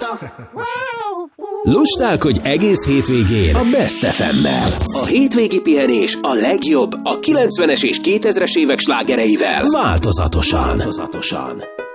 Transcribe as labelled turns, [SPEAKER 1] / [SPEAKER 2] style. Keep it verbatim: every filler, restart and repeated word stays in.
[SPEAKER 1] Lustálkodj egész hétvégén a Best ef emmel. A hétvégi pihenés a legjobb a kilencvenes és kétezres évek slágereivel. Változatosan. Változatosan.